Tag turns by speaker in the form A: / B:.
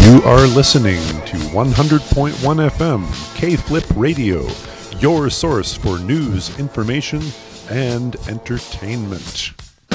A: You are listening to 100.1 FM K-Flip Radio, your source for news, information, and entertainment.